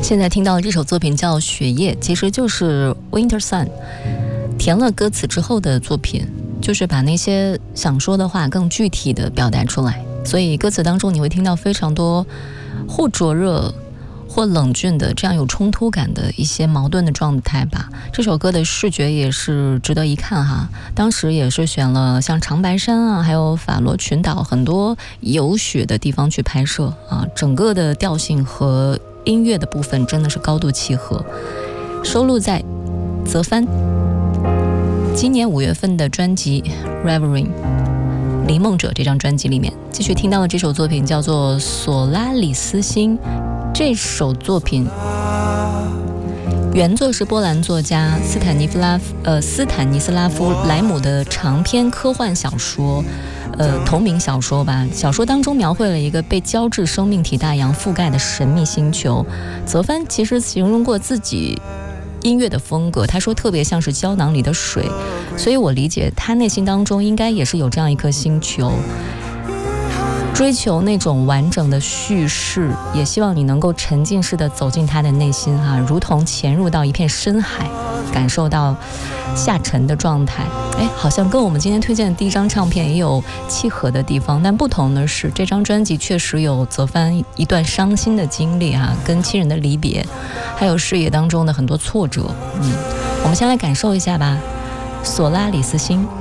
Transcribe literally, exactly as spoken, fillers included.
现在听到的这首作品叫《雪夜》，其实就是 Winter Sun 填了歌词之后的作品，就是把那些想说的话更具体的表达出来。所以歌词当中你会听到非常多或灼热或冷峻的这样有冲突感的一些矛盾的状态吧。这首歌的视觉也是值得一看哈，当时也是选了像长白山啊，还有法罗群岛很多有雪的地方去拍摄啊，整个的调性和音乐的部分真的是高度契合。收录在泽帆今年五月份的专辑 Reverie 离梦者这张专辑里面，继续听到的这首作品叫做索拉里斯星。这首作品原作是波兰作家斯坦尼夫拉呃斯坦尼斯拉夫莱姆的长篇科幻小说，呃同名小说吧。小说当中描绘了一个被胶质生命体大洋覆盖的神秘星球。泽帆其实形容过自己音乐的风格，他说特别像是胶囊里的水，所以我理解他内心当中应该也是有这样一颗星球，追求那种完整的叙事，也希望你能够沉浸式的走进他的内心哈、啊，如同潜入到一片深海，感受到下沉的状态。哎，好像跟我们今天推荐的第一张唱片也有契合的地方，但不同的是，这张专辑确实有泽帆一段伤心的经历啊，跟亲人的离别，还有事业当中的很多挫折。嗯，我们先来感受一下吧，索拉里斯星。